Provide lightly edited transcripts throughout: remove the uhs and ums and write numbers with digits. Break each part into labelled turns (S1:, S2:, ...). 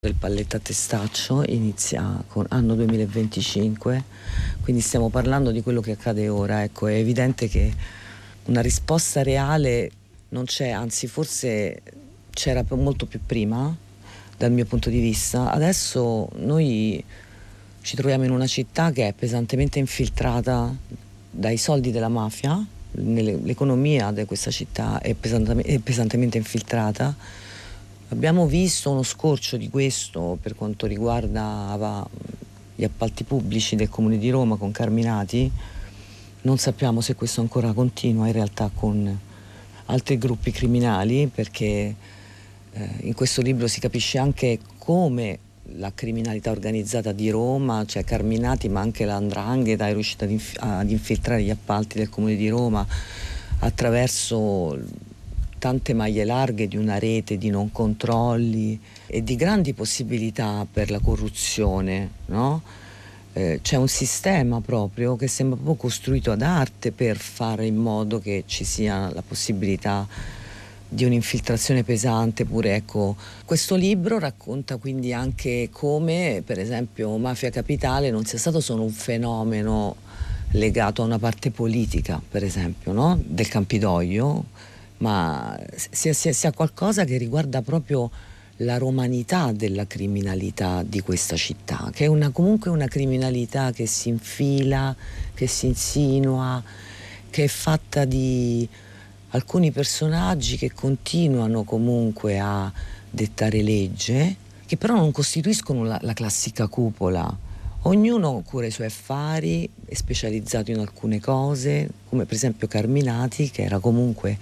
S1: del Palletta Testaccio inizia con anno 2025, quindi stiamo parlando di quello che accade ora. Ecco, è evidente che una risposta reale non c'è, anzi forse c'era molto più prima, dal mio punto di vista. Adesso noi ci troviamo in una città che è pesantemente infiltrata dai soldi della mafia. L'economia di questa città è pesantemente infiltrata. Abbiamo visto uno scorcio di questo per quanto riguarda gli appalti pubblici del Comune di Roma con Carminati. Non sappiamo se questo ancora continua in realtà con altri gruppi criminali, perché in questo libro si capisce anche come la criminalità organizzata di Roma, cioè Carminati, ma anche la 'ndrangheta è riuscita ad infiltrare gli appalti del Comune di Roma attraverso tante maglie larghe di una rete di non controlli e di grandi possibilità per la corruzione, no? C'è un sistema proprio che sembra proprio costruito ad arte per fare in modo che ci sia la possibilità di un'infiltrazione pesante pure. Ecco, questo libro racconta quindi anche come, per esempio, Mafia Capitale non sia stato solo un fenomeno legato a una parte politica, per esempio, no? Del Campidoglio, ma sia qualcosa che riguarda proprio la romanità della criminalità di questa città, che è comunque una criminalità che si infila, che si insinua, che è fatta di alcuni personaggi che continuano comunque a dettare legge, che però non costituiscono la classica cupola. Ognuno cura i suoi affari, è specializzato in alcune cose, come per esempio Carminati, che era comunque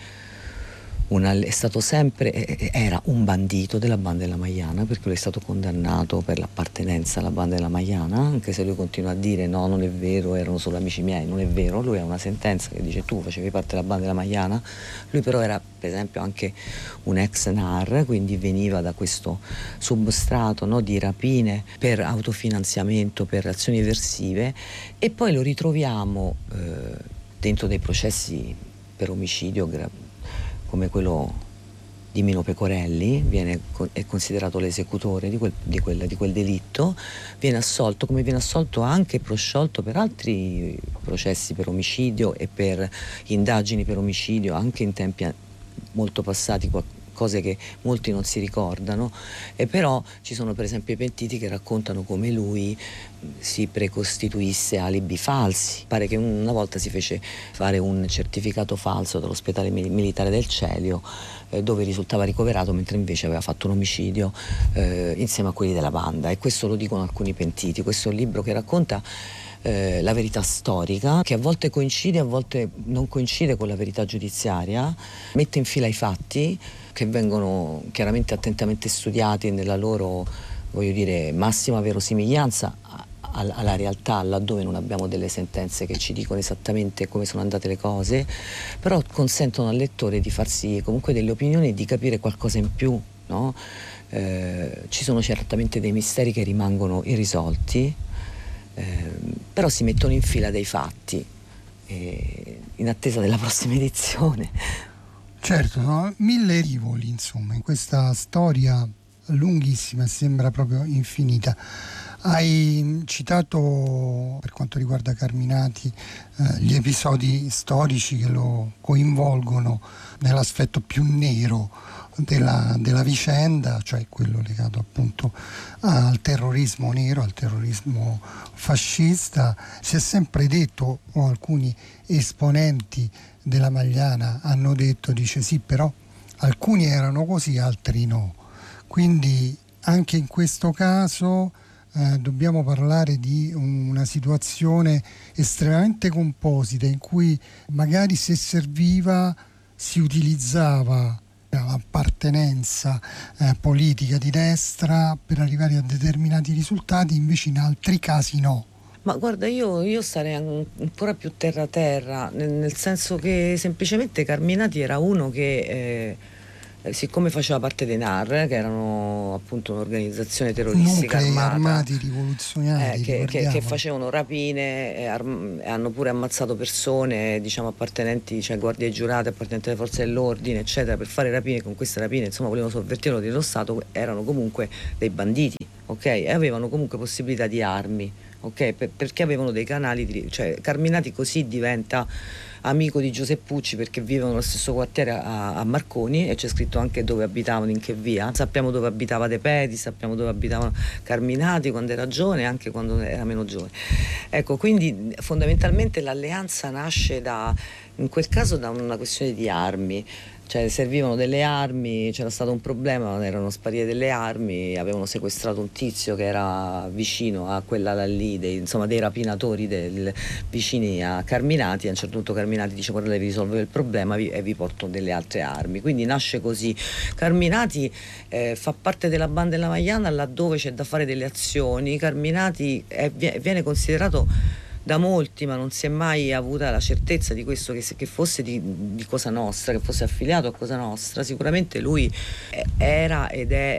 S1: è stato sempre, era un bandito della banda della Maiana, perché lui è stato condannato per l'appartenenza alla banda della Maiana, anche se lui continua a dire no, non è vero, erano solo amici miei. Non è vero, lui ha una sentenza che dice tu facevi parte della banda della Maiana. Lui però era per esempio anche un ex NAR, quindi veniva da questo substrato, no, di rapine per autofinanziamento, per azioni eversive, e poi lo ritroviamo dentro dei processi per omicidio come quello di Mino Pecorelli. È considerato l'esecutore di quel delitto, viene assolto, come viene assolto anche e prosciolto per altri processi per omicidio e per indagini per omicidio, anche in tempi molto passati, cose che molti non si ricordano. E però ci sono per esempio i pentiti che raccontano come lui si precostituisse alibi falsi. Pare che una volta si fece fare un certificato falso dall'ospedale militare del Celio, dove risultava ricoverato mentre invece aveva fatto un omicidio insieme a quelli della banda, e questo lo dicono alcuni pentiti. Questo è un libro che racconta la verità storica, che a volte coincide, a volte non coincide con la verità giudiziaria, mette in fila i fatti che vengono chiaramente attentamente studiati nella loro, voglio dire, massima verosimiglianza alla realtà, laddove non abbiamo delle sentenze che ci dicono esattamente come sono andate le cose, però consentono al lettore di farsi comunque delle opinioni e di capire qualcosa in più, no? Ci sono certamente dei misteri che rimangono irrisolti, però si mettono in fila dei fatti in attesa della prossima edizione.
S2: Certo, sono 1000 rivoli, insomma, in questa storia lunghissima, sembra proprio infinita. Hai citato, per quanto riguarda Carminati, gli episodi storici che lo coinvolgono nell'aspetto più nero della vicenda, cioè quello legato appunto al terrorismo nero, al terrorismo fascista. Si è sempre detto, o alcuni esponenti della Magliana hanno detto, dice sì, però alcuni erano così, altri no. Quindi anche in questo caso dobbiamo parlare di una situazione estremamente composita, in cui magari se serviva si utilizzava l'appartenenza politica di destra per arrivare a determinati risultati, invece in altri casi no.
S1: Ma guarda, io starei ancora più terra nel senso che semplicemente Carminati era uno che siccome faceva parte dei NAR, che erano appunto un'organizzazione terroristica
S2: Nuclei
S1: armata,
S2: armati rivoluzionari,
S1: che facevano rapine, hanno pure ammazzato persone, diciamo appartenenti, cioè guardie giurate, appartenenti alle forze dell'ordine, eccetera, per fare rapine. Con queste rapine, insomma, volevano sovvertire l'ordine dello Stato, erano comunque dei banditi, ok? E avevano comunque possibilità di armi, ok? Perché avevano dei canali, cioè Carminati così diventa amico di Giuseppucci perché vivono nello stesso quartiere a Marconi, e c'è scritto anche dove abitavano, in che via. Sappiamo dove abitava De Pedis, sappiamo dove abitavano Carminati quando era giovane e anche quando era meno giovane. Ecco, quindi fondamentalmente l'alleanza nasce in quel caso da una questione di armi. Cioè servivano delle armi, c'era stato un problema, erano sparite delle armi, avevano sequestrato un tizio che era vicino a quella lì, insomma dei rapinatori vicini a Carminati. A un certo punto Carminati dice: guarda, devi risolvere il problema e vi porto delle altre armi. Quindi nasce così. Carminati fa parte della banda della Magliana laddove c'è da fare delle azioni. Carminati viene considerato da molti, ma non si è mai avuta la certezza di questo, che fosse di Cosa Nostra, che fosse affiliato a Cosa Nostra. Sicuramente lui era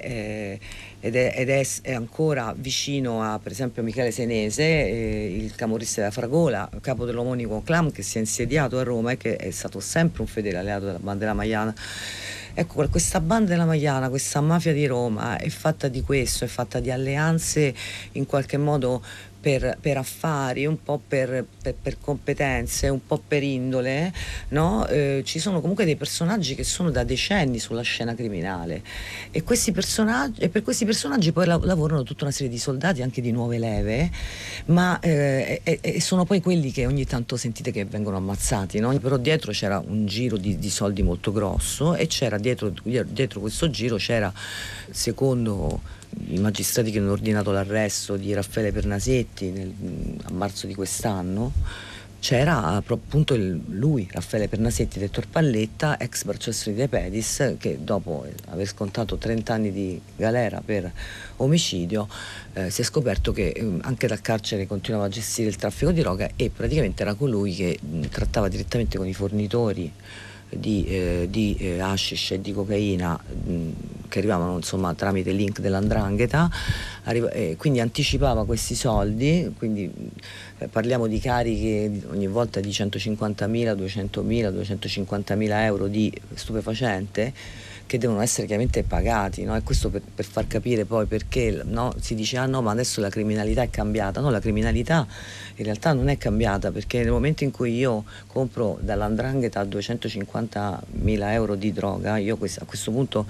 S1: è ancora vicino a, per esempio, Michele Senese, il camorrista della Fragola, capo dell'omonimo clan, che si è insediato a Roma e che è stato sempre un fedele alleato della banda della Magliana. Ecco, questa banda della Magliana, questa mafia di Roma è fatta di questo, è fatta di alleanze in qualche modo per affari, un po' per competenze, un po' per indole, no? Ci sono comunque dei personaggi che sono da decenni sulla scena criminale, e per questi personaggi poi lavorano tutta una serie di soldati, anche di nuove leve, ma sono poi quelli che ogni tanto sentite che vengono ammazzati, no? Però dietro c'era un giro di soldi molto grosso, e c'era dietro questo giro c'era, secondo i magistrati che hanno ordinato l'arresto di Raffaele Pernasetti a marzo di quest'anno, c'era appunto lui, Raffaele Pernasetti, detto Palletta, ex processo di De Pedis, che dopo aver scontato 30 anni di galera per omicidio si è scoperto che anche dal carcere continuava a gestire il traffico di droga, e praticamente era colui che trattava direttamente con i fornitori di hashish e di cocaina che arrivavano, insomma, tramite link dell''ndrangheta, quindi anticipava questi soldi. Quindi parliamo di cariche ogni volta di 150.000, 200.000, 250.000 euro di stupefacente, che devono essere chiaramente pagati, no? E questo per far capire poi perché, no? Si dice: ah no, ma adesso la criminalità è cambiata. No, la criminalità in realtà non è cambiata, perché nel momento in cui io compro dall''ndrangheta 250.000 euro di droga, io a questo punto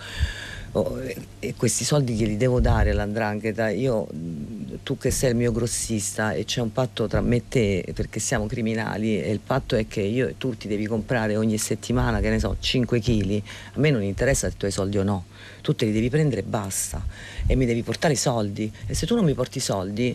S1: e questi soldi glieli devo dare all''ndrangheta. Tu che sei il mio grossista, e c'è un patto tra me e te, perché siamo criminali, e il patto è che tu ti devi comprare ogni settimana, che ne so, 5 kg. A me non interessa se tu hai soldi o no, tu te li devi prendere e basta, e mi devi portare i soldi. E se tu non mi porti i soldi,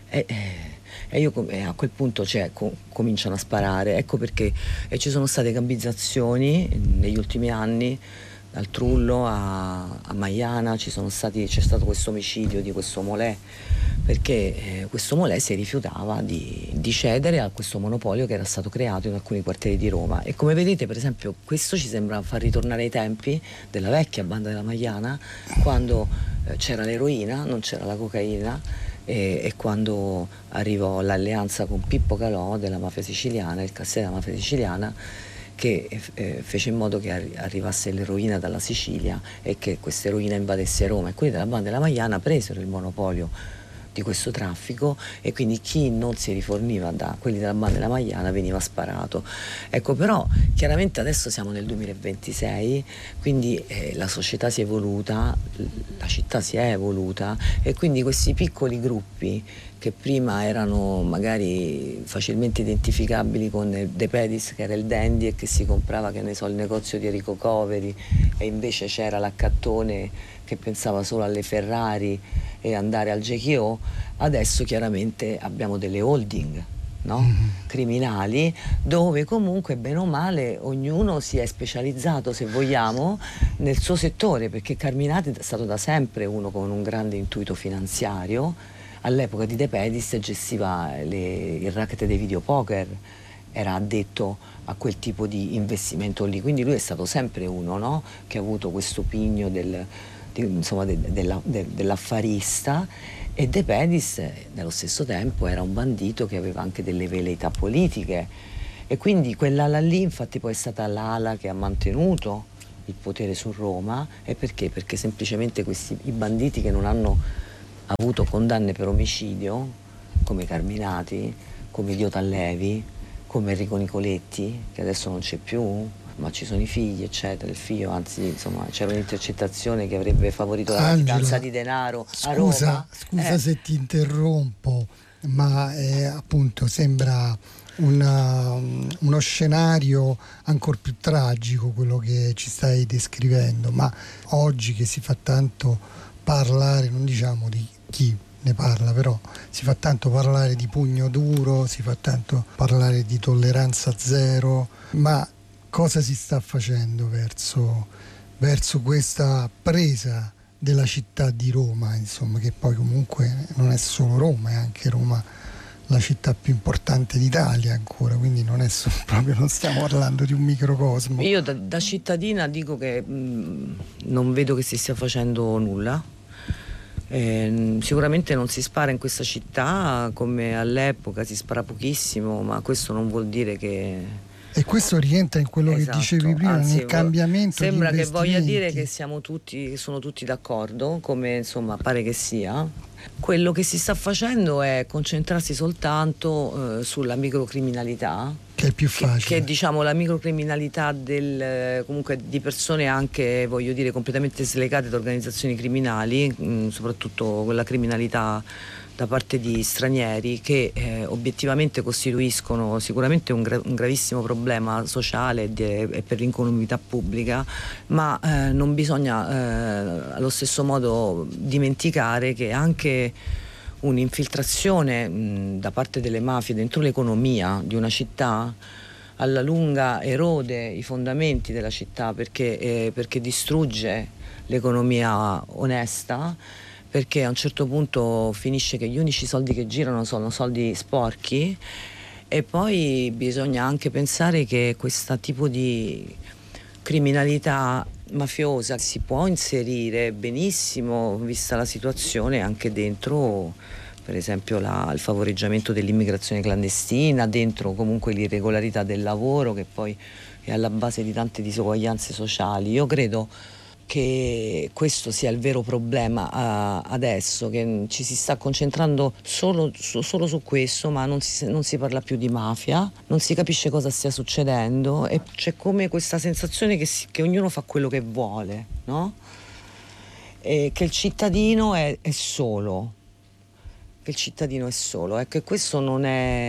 S1: a quel punto cominciano a sparare. Ecco perché ci sono state gambizzazioni negli ultimi anni. Dal Trullo a Maiana c'è stato questo omicidio di questo Molè, perché questo Molè si rifiutava di cedere a questo monopolio che era stato creato in alcuni quartieri di Roma. E come vedete, per esempio, questo ci sembra far ritornare ai tempi della vecchia banda della Magliana, quando c'era l'eroina, non c'era la cocaina, e quando arrivò l'alleanza con Pippo Calò della mafia siciliana, il castello della mafia siciliana, che fece in modo che arrivasse l'eroina dalla Sicilia e che questa eroina invadesse Roma, e quelli della banda della Magliana presero il monopolio di questo traffico, e quindi chi non si riforniva da quelli della banda della Magliana veniva sparato. Ecco, però chiaramente adesso siamo nel 2026, quindi la società si è evoluta, la città si è evoluta, e quindi questi piccoli gruppi che prima erano magari facilmente identificabili con De Pedis, che era il dandy e che si comprava, che ne so, il negozio di Enrico Coveri, e invece c'era l'accattone che pensava solo alle Ferrari e andare al GKO. Adesso chiaramente abbiamo delle holding, no? Criminali, dove comunque bene o male ognuno si è specializzato, se vogliamo, nel suo settore, perché Carminati è stato da sempre uno con un grande intuito finanziario. All'epoca di De Pedis gestiva il racket dei videopoker, era addetto a quel tipo di investimento lì, quindi lui è stato sempre uno, no? Che ha avuto questo pigno dell'affarista, e De Pedis nello stesso tempo era un bandito che aveva anche delle veleità politiche, e quindi quell'ala lì infatti poi è stata l'ala che ha mantenuto il potere su Roma. E perché? Perché semplicemente i banditi che non hanno avuto condanne per omicidio, come Carminati, come Idiota Allevi, come Enrico Nicoletti, che adesso non c'è più, ma ci sono i figli, eccetera. Il figlio, anzi, insomma, c'era un'intercettazione che avrebbe favorito la latitanza di denaro a Roma.
S2: Scusa se ti interrompo, ma appunto sembra uno scenario ancora più tragico quello che ci stai descrivendo, ma oggi che si fa tanto parlare, non diciamo di chi ne parla, però si fa tanto parlare di pugno duro, si fa tanto parlare di tolleranza zero, ma cosa si sta facendo verso questa presa della città di Roma, insomma, che poi comunque non è solo Roma, è anche Roma la città più importante d'Italia ancora, quindi non stiamo parlando di un microcosmo.
S1: Io da cittadina dico che non vedo che si stia facendo nulla. Sicuramente non si spara in questa città come all'epoca, si spara pochissimo, ma questo non vuol dire che...
S2: E questo rientra in quello che dicevi prima,
S1: anzi,
S2: nel cambiamento.
S1: Sembra che voglia dire che sono tutti d'accordo, come insomma pare che sia. Quello che si sta facendo è concentrarsi soltanto sulla microcriminalità,
S2: che è più facile.
S1: Che diciamo la microcriminalità comunque di persone anche, voglio dire, completamente slegate da organizzazioni criminali, soprattutto quella criminalità da parte di stranieri, che obiettivamente costituiscono sicuramente un gravissimo problema sociale e per l'incolumità pubblica, ma non bisogna allo stesso modo dimenticare che anche un'infiltrazione da parte delle mafie dentro l'economia di una città alla lunga erode i fondamenti della città, perché distrugge l'economia onesta, perché a un certo punto finisce che gli unici soldi che girano sono soldi sporchi. E poi bisogna anche pensare che questo tipo di criminalità mafiosa si può inserire benissimo, vista la situazione, anche dentro, per esempio, il favoreggiamento dell'immigrazione clandestina, dentro comunque l'irregolarità del lavoro, che poi è alla base di tante disuguaglianze sociali. Io credo che questo sia il vero problema adesso, che ci si sta concentrando solo su questo, ma non si parla più di mafia, non si capisce cosa stia succedendo, e c'è come questa sensazione che ognuno fa quello che vuole, no? E che il cittadino è solo, che il cittadino è solo. Ecco, e questo non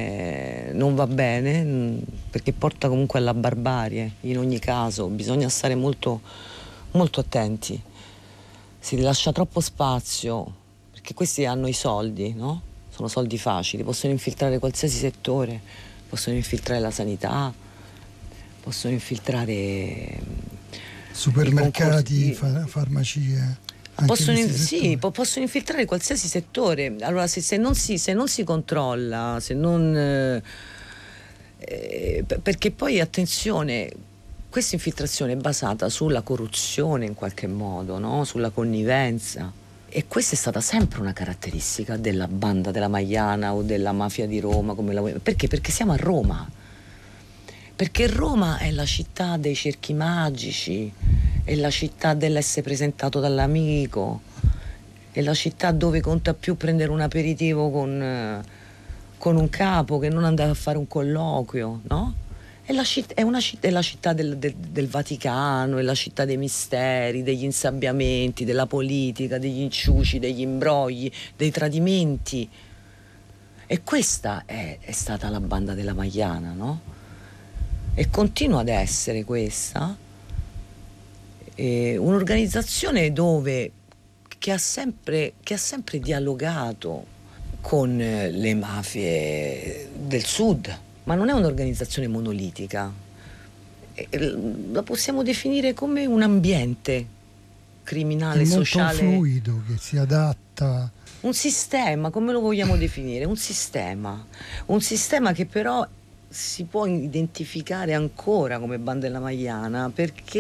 S1: va bene, perché porta comunque alla barbarie. In ogni caso bisogna stare molto molto attenti. Si lascia troppo spazio, perché questi hanno i soldi, no? Sono soldi facili, possono infiltrare qualsiasi settore, possono infiltrare la sanità, possono infiltrare
S2: supermercati, farmacie.
S1: Possono infiltrare qualsiasi settore. Allora se non si controlla, perché poi attenzione, questa infiltrazione è basata sulla corruzione in qualche modo, no? Sulla connivenza, e questa è stata sempre una caratteristica della banda della Magliana o della mafia di Roma, perché siamo a Roma, perché Roma è la città dei cerchi magici, è la città dell'essere presentato dall'amico, è la città dove conta più prendere un aperitivo con un capo che non andare a fare un colloquio, no? È la città del Vaticano, è la città dei misteri, degli insabbiamenti, della politica, degli inciuci, degli imbrogli, dei tradimenti. E questa è stata la banda della Magliana, no? E continua ad essere questa un'organizzazione che ha sempre dialogato con le mafie del sud. Ma non è un'organizzazione monolitica, la possiamo definire come un ambiente criminale, sociale.
S2: È molto fluido, che si adatta.
S1: Un sistema, come lo vogliamo definire? Un sistema che però si può identificare ancora come Banda della Magliana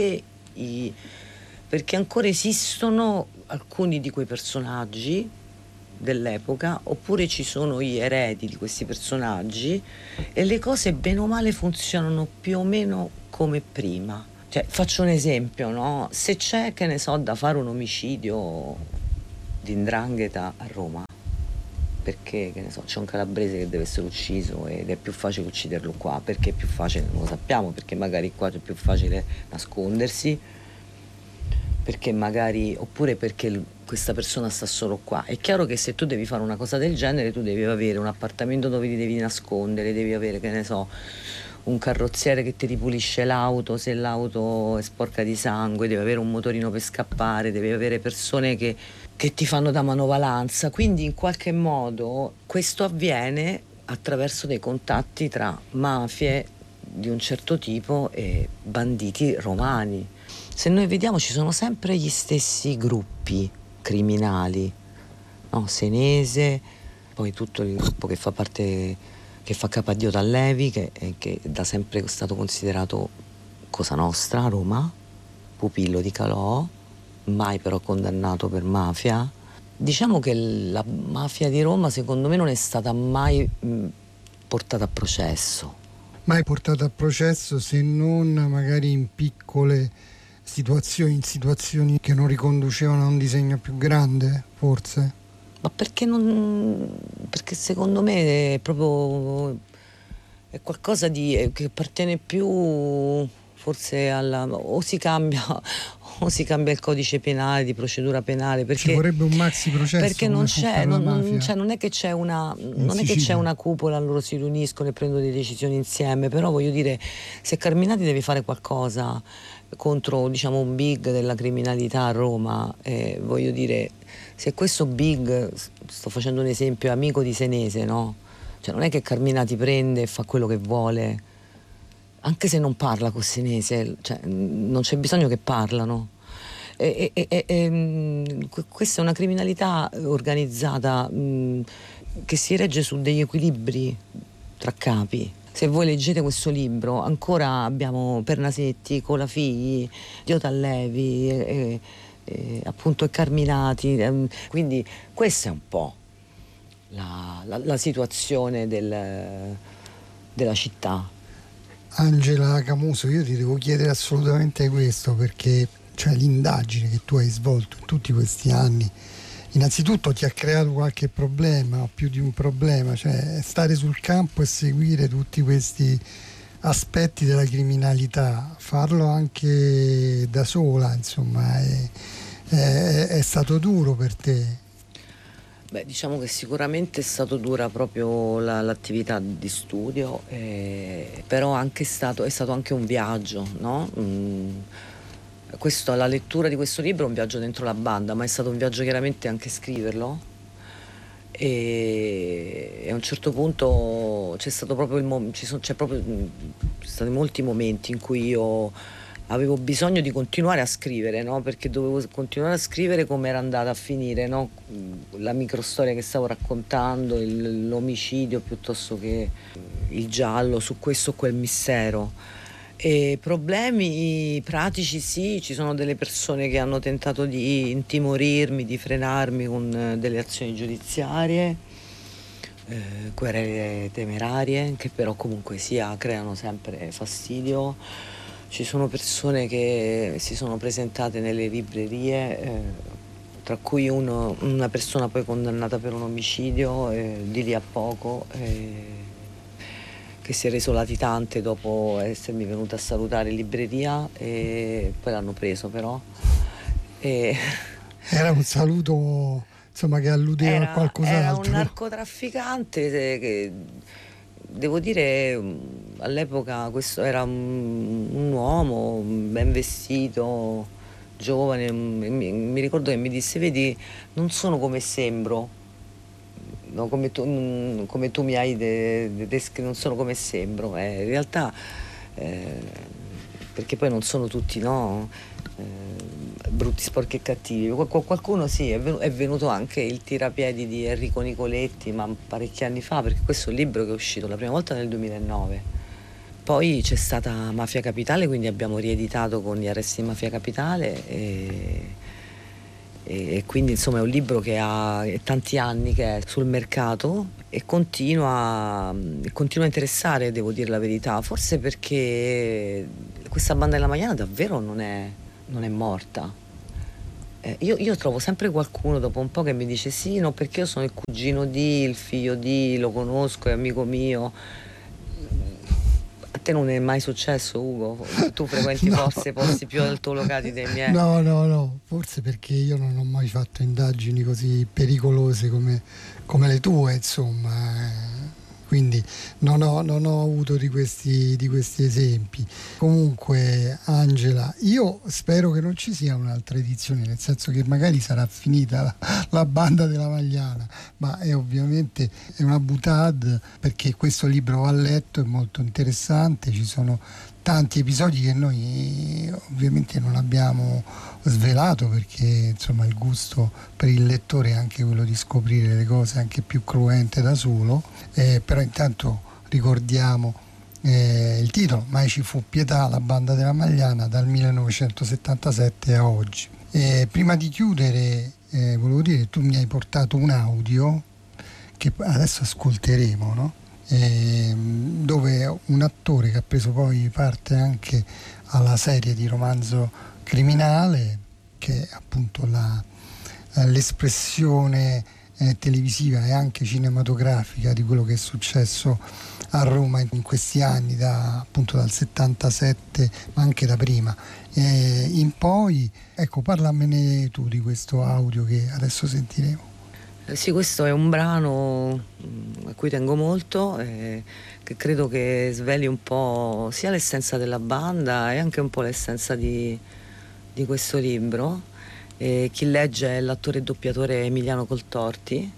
S1: perché ancora esistono alcuni di quei personaggi dell'epoca, oppure ci sono gli eredi di questi personaggi e le cose bene o male funzionano più o meno come prima. Cioè, faccio un esempio, no? Se c'è, che ne so, da fare un omicidio di 'ndrangheta a Roma, perché, che ne so, c'è un calabrese che deve essere ucciso ed è più facile ucciderlo qua, perché è più facile, non lo sappiamo, perché magari qua è più facile nascondersi, perché magari, oppure perché questa persona sta solo qua. È chiaro che se tu devi fare una cosa del genere, tu devi avere un appartamento dove ti devi nascondere, devi avere, che ne so, un carrozziere che ti ripulisce l'auto se l'auto è sporca di sangue, devi avere un motorino per scappare, devi avere persone che ti fanno da manovalanza. Quindi in qualche modo questo avviene attraverso dei contatti tra mafie di un certo tipo e banditi romani. Se noi vediamo, ci sono sempre gli stessi gruppi criminali, no? Senese, poi tutto il gruppo che fa parte, che fa capo a Dio Tallevi, che da sempre è stato considerato Cosa Nostra a Roma, pupillo di Calò, mai però condannato per mafia. Diciamo che la mafia di Roma, secondo me, non è stata mai portata a processo.
S2: Mai portata a processo, se non magari in piccole situazioni, in situazioni che non riconducevano a un disegno più grande, forse?
S1: Ma perché secondo me è proprio è qualcosa che appartiene più forse o si cambia o si cambia il codice penale, di procedura penale, perché
S2: ci vorrebbe un maxi processo,
S1: perché non c'è, non è che c'è una cupola, loro si riuniscono e prendono delle decisioni insieme, però voglio dire, se Carminati deve fare qualcosa contro, diciamo, un big della criminalità a Roma, voglio dire, se questo big, sto facendo un esempio, è amico di Senese, no? Cioè non è che Carminati prende e fa quello che vuole, anche se non parla con Senese, cioè, non c'è bisogno che parlano. Questa è una criminalità organizzata che si regge su degli equilibri tra capi. Se voi leggete questo libro, ancora abbiamo Pernasetti, Colafigli, Dio Tallevi, appunto e Carminati, quindi questa è un po' la situazione della città.
S2: Angela Camuso, io ti devo chiedere assolutamente questo, perché cioè, l'indagine che tu hai svolto in tutti questi anni, innanzitutto ti ha creato qualche problema, o più di un problema, cioè stare sul campo e seguire tutti questi aspetti della criminalità, farlo anche da sola, insomma, è stato duro per te.
S1: Beh, diciamo che sicuramente è stato dura proprio l'attività di studio, però è stato anche un viaggio, no? La lettura di questo libro è un viaggio dentro la banda, ma è stato un viaggio chiaramente anche scriverlo, e a un certo punto c'è stato proprio c'è stati molti momenti in cui io avevo bisogno di continuare a scrivere, no? Perché dovevo continuare a scrivere come era andata a finire, no? La microstoria che stavo raccontando, l'omicidio piuttosto che il giallo su questo o quel mistero. E problemi pratici sì, ci sono delle persone che hanno tentato di intimorirmi, di frenarmi con delle azioni giudiziarie, querele temerarie, che però comunque sia creano sempre fastidio. Ci sono persone che si sono presentate nelle librerie, tra cui una persona poi condannata per un omicidio di lì a poco, che si è reso latitante dopo essermi venuta a salutare in libreria, e poi l'hanno preso però.
S2: Era un saluto, insomma, che alludeva a qualcos'altro.
S1: Era un narcotrafficante che, devo dire, all'epoca questo era un uomo ben vestito, giovane, mi ricordo che mi disse: vedi, non sono come sembro, no, come tu mi hai descritto, non sono come sembro, in realtà, perché poi non sono tutti, no, brutti, sporchi e cattivi. Qualcuno sì, è venuto anche il tirapiedi di Enrico Nicoletti, ma parecchi anni fa, perché questo è un libro che è uscito la prima volta nel 2009. Poi c'è stata Mafia Capitale, quindi abbiamo rieditato con Gli arresti in Mafia Capitale e quindi insomma è un libro che ha tanti anni che è sul mercato e continua a interessare, devo dire la verità, forse perché questa banda della Magliana davvero non è morta. Io trovo sempre qualcuno dopo un po' che mi dice sì, no, perché io sono il cugino di, il figlio di, lo conosco, è amico mio. A te non è mai successo, Ugo? Tu frequenti
S2: No.
S1: forse posti più altolocati dei miei.
S2: No, forse perché io non ho mai fatto indagini così pericolose come le tue, insomma. Quindi non ho avuto di questi esempi. Comunque, Angela, io spero che non ci sia un'altra edizione, nel senso che magari sarà finita la banda della Magliana, ma ovviamente è una boutade, perché questo libro va letto, è molto interessante, ci sono tanti episodi che noi ovviamente non abbiamo svelato, perché insomma il gusto per il lettore è anche quello di scoprire le cose anche più cruente da solo, però intanto ricordiamo il titolo: Mai ci fu pietà, la banda della Magliana, dal 1977 a oggi. Prima di chiudere volevo dire che tu mi hai portato un audio che adesso ascolteremo, no? Dove un attore che ha preso poi parte anche alla serie di Romanzo Criminale, che è appunto l'espressione televisiva e anche cinematografica di quello che è successo a Roma in questi anni, appunto dal 77 ma anche da prima in poi. Ecco, parlamene tu di questo audio che adesso sentiremo.
S1: Sì, questo è un brano a cui tengo molto, che credo che sveli un po' sia l'essenza della banda e anche un po' l'essenza di questo libro. Chi legge è l'attore e doppiatore Emiliano Coltorti,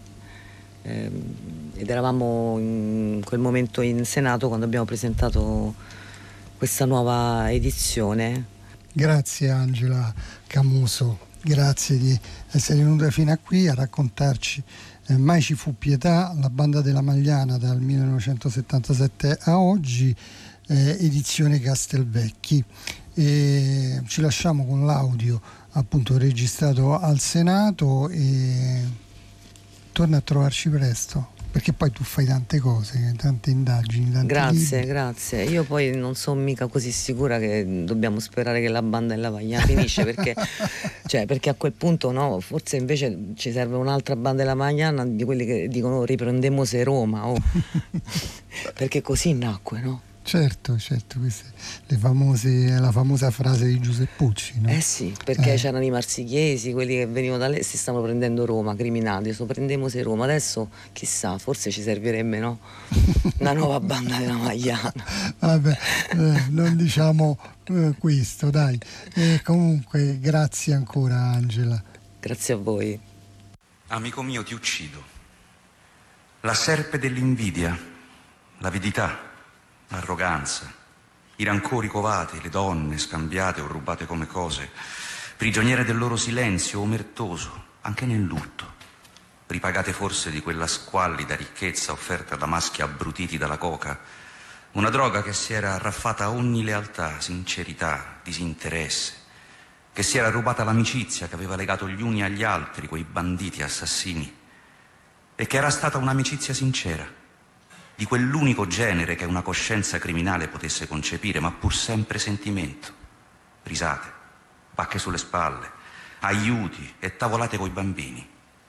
S1: ed eravamo in quel momento in Senato quando abbiamo presentato questa nuova edizione.
S2: Grazie Angela Camuso. Grazie di essere venuta fino a qui a raccontarci Mai ci fu pietà, la banda della Magliana dal 1977 a oggi, edizione Castelvecchi. E ci lasciamo con l'audio appunto registrato al Senato e torna a trovarci presto, perché poi tu fai tante cose, tante indagini, tanti libri.
S1: Grazie. Io poi non sono mica così sicura che dobbiamo sperare che la banda della Magliana finisce, perché, perché a quel punto no, forse invece ci serve un'altra banda della Magliana, di quelli che dicono riprendemo se Roma, perché così nacque, no?
S2: Certo, questa è la famosa frase di Giuseppucci, no?
S1: Sì, perché c'erano i marsigliesi, quelli che venivano da lì, si stavano prendendo Roma, criminali, prendiamo se Roma. Adesso chissà, forse ci servirebbe, no? Una nuova banda della Magliana.
S2: Vabbè, non diciamo questo, dai. Comunque, grazie ancora Angela.
S1: Grazie a voi.
S3: Amico mio, ti uccido. La serpe dell'invidia, l'avidità, l'arroganza, i rancori covati, le donne scambiate o rubate come cose, prigioniere del loro silenzio omertoso, anche nel lutto, ripagate forse di quella squallida ricchezza offerta da maschi abbrutiti dalla coca, una droga che si era arraffata a ogni lealtà, sincerità, disinteresse, che si era rubata l'amicizia che aveva legato gli uni agli altri, quei banditi assassini, e che era stata un'amicizia sincera, di quell'unico genere che una coscienza criminale potesse concepire, ma pur sempre sentimento, risate, pacche sulle spalle, aiuti e tavolate coi bambini.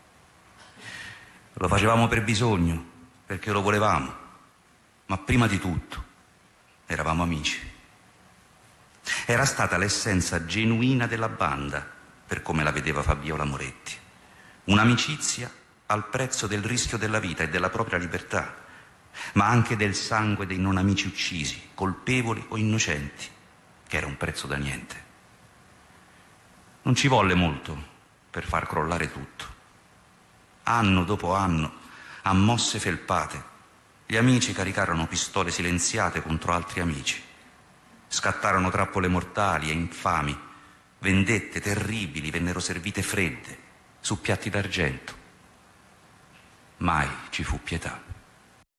S3: Lo facevamo per bisogno, perché lo volevamo, ma prima di tutto eravamo amici. Era stata l'essenza genuina della banda, per come la vedeva Fabiola Moretti. Un'amicizia al prezzo del rischio della vita e della propria libertà, ma anche del sangue dei non amici uccisi, colpevoli o innocenti, che era un prezzo da niente. Non ci volle molto per far crollare tutto. Anno dopo anno, a mosse felpate, gli amici caricarono pistole silenziate contro altri amici. Scattarono trappole mortali e infami, vendette terribili vennero servite fredde, su piatti d'argento. Mai ci fu pietà.